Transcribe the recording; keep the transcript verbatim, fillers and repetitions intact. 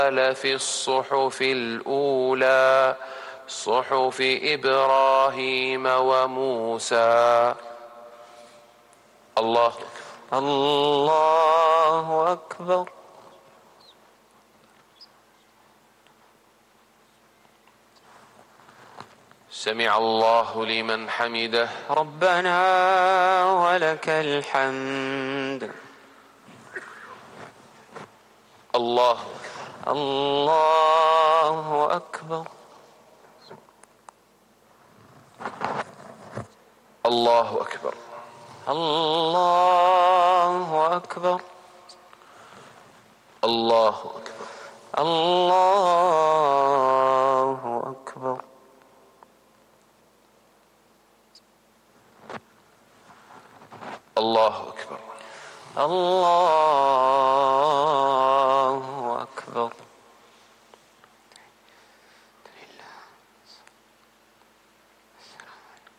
في الصحف الأولى صحف إبراهيم وموسى. الله أكبر. الله أكبر. سمع الله لمن حمده. ربنا ولك الحمد. الله الله أكبر. الله أكبر. الله أكبر. الله أكبر. الله أكبر. الله أكبر. الله